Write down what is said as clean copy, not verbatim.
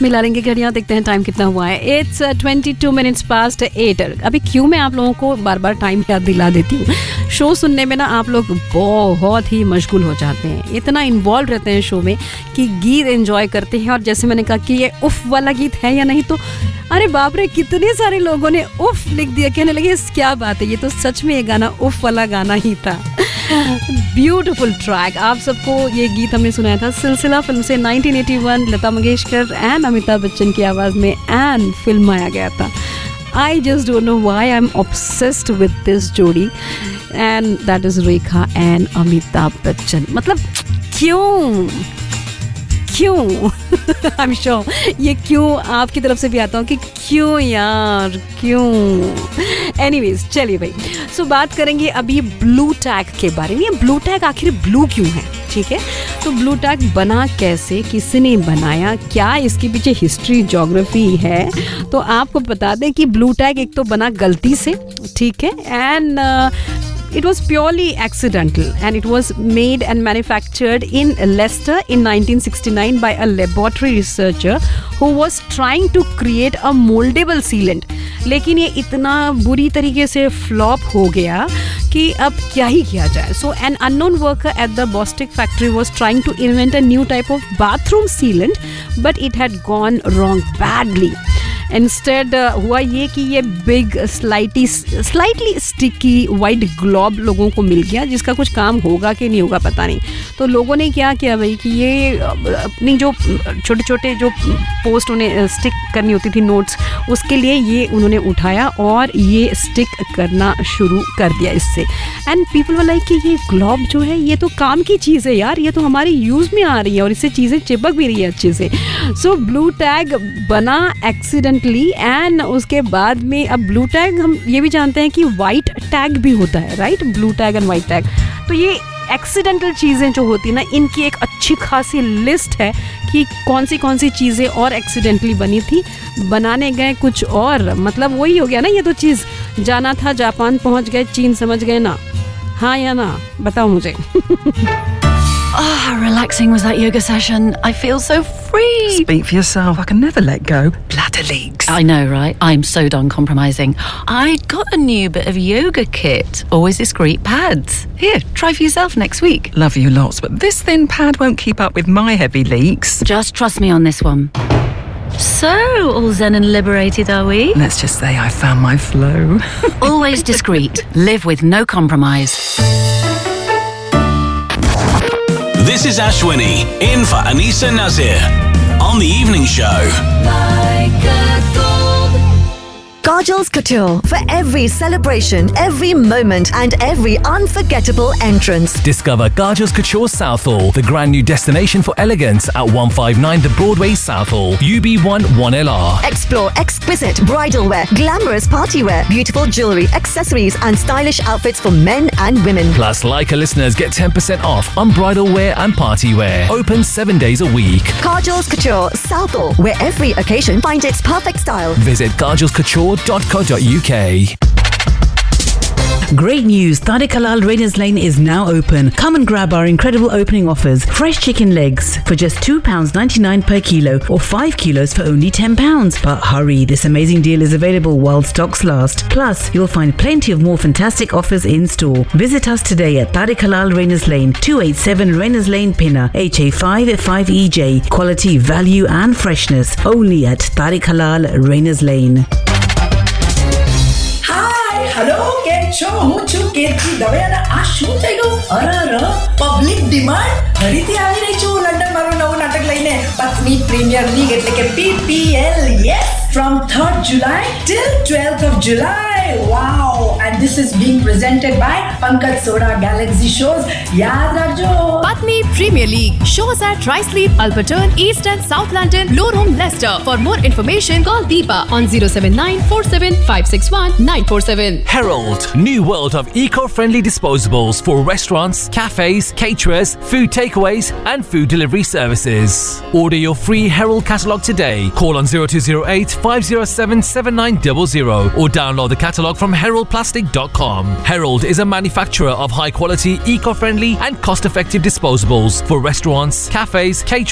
मिला लेंगे घड़ियाँ, देखते हैं टाइम कितना हुआ है। It's 22 minutes past 8। अभी क्यों मैं आप लोगों को बार बार टाइम याद दिला देती हूँ, शो सुनने में ना आप लोग बहुत ही मशगूल हो जाते हैं, इतना इन्वॉल्व रहते हैं शो में कि गीत एंजॉय करते हैं। और जैसे मैंने कहा कि ये उफ वाला गीत है या नहीं, तो अरे बाप रे कितने सारे लोगों ने उफ लिख दिया, कहने लगे क्या बात है, ये तो सच में ये गाना उफ वाला गाना ही था। Beautiful track. आप सबको ये गीत हमने सुनाया था सिलसिला फिल्म से 1981, लता मंगेशकर एंड अमिताभ बच्चन की आवाज़ में एंड फिल्म आया गया था। I just don't know why I'm obsessed with this जोड़ी, and that is Rekha and Amitabh Bachchan. मतलब क्यों I'm sure ये क्यों आपकी तरफ से भी आता हूँ कि क्यों यार क्यों। Anyways, चलिए भाई, सो बात करेंगे अभी ब्लू टैग के बारे में। ये ब्लू टैग आखिर ब्लू क्यों है, ठीक है? तो ब्लू टैग बना कैसे, किसने बनाया, क्या इसके पीछे हिस्ट्री ज्योग्राफी है, तो आपको बता दें कि ब्लू टैग एक तो बना गलती से, ठीक है, and it was purely accidental and it was made and manufactured in Leicester in 1969 by a laboratory researcher who was trying to create a moldable sealant। लेकिन ये इतना बुरी तरीके से फ्लॉप हो गया कि अब क्या ही किया जाए। So an unknown worker at the Bostik factory was trying to invent a new type of bathroom sealant, but it had gone wrong badly। Instead हुआ ये कि ये big slightly sticky white globe लोगों को मिल गया, जिसका कुछ काम होगा कि नहीं होगा पता नहीं। तो लोगों ने क्या किया भाई कि ये अपनी जो छोटे छोटे जो पोस्ट उन्हें स्टिक करनी होती थी नोट्स, उसके लिए ये उन्होंने उठाया और ये स्टिक करना शुरू कर दिया इससे। एंड पीपल वर लाइक कि ये ग्लोब जो है ये तो काम की चीज़ है यार, ये तो हमारे यूज़ में आ रही है और इससे चीज़ें चिपक भी रही है अच्छे से। सो ब्लू टैग बना एक्सीडेंटली, एंड उसके बाद में अब ब्लू टैग हम ये भी जानते हैं कि वाइट टैग भी होता है, right? Blue tag and white tag. तो ये एक्सीडेंटल चीज़ें जो होती है ना, इनकी एक अच्छी खासी लिस्ट है कि कौन सी चीज़ें और एक्सीडेंटली बनी थी, बनाने गए कुछ और, मतलब वही हो गया ना, ये तो चीज़ जाना था जापान पहुंच गए, चीन समझ गए ना, हाँ या ना, बताओ मुझे। Ah, how relaxing was that yoga session? I feel so free. Speak for yourself. I can never let go. Bladder leaks. I know, right? I'm so done compromising. I got a new bit of yoga kit. Always discreet pads. Here, try for yourself next week. Love you lots, but this thin pad won't keep up with my heavy leaks. Just trust me on this one. So, all zen and liberated, are we? Let's just say I found my flow. Always discreet. Live with no compromise. This is Ashwini, in for Anisa Nazir, on the evening show. Kajal's Couture, for every celebration, every moment and every unforgettable entrance. Discover Kajal's Couture Southall, the grand new destination for elegance at 159 The Broadway Southall, UB1 1LR. Explore exquisite bridal wear, glamorous party wear, beautiful jewellery, accessories and stylish outfits for men and women. Plus, Leica listeners get 10% off on bridal wear and party wear. Open 7 days a week. Kajal's Couture Southall, where every occasion finds its perfect style. Visit kajalscouture.co.uk. Great news! Tariq Halal Raiders Lane is now open. Come and grab our incredible opening offers. Fresh chicken legs for just £2.99 per kilo or 5 kilos for only £10. But hurry, this amazing deal is available while stocks last. Plus, you'll find plenty of more fantastic offers in store. Visit us today at Tariq Halal Raiders Lane, 287 Raiders Lane, Pinner, HA5 5EJ. Quality, value and freshness only at Tariq Halal Raiders Lane. Hello, કેમ છો? હું છું કેતકી દવે અને આ શું થઈ ગયું? અરે પબ્લિક ડિમાન્ડ ફરીથી આવી રહી છું લંડન મારું નવું નાટક લઈને પત્ની પ્રીમિયર લીગ એટલે કે PPL. Yes, from 3rd July till 12th of July. Wow, and this is being presented by Pankaj Soda Galaxy Shows. याद रखो. Patni Premier League shows at Ruislip, Alberton, East and South London, Blue Room, Leicester. For more information, call Deepa on 07947561947. Herald, new world of eco-friendly disposables for restaurants, cafes, caterers, food takeaways and food delivery services. Order your free Herald catalogue today. Call on 0208 507 7900 or download the catalogue from heraldplastic.com. Herald is a manufacturer of high-quality, eco-friendly and cost-effective disposables for restaurants, cafes, caterers